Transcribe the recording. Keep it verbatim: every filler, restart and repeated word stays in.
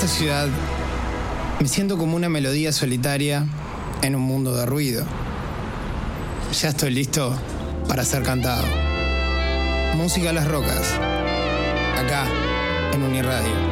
esta ciudad me siento como una melodía solitaria en un mundo de ruido. Ya estoy listo para ser cantado. Música a las rocas, acá en Uniradio.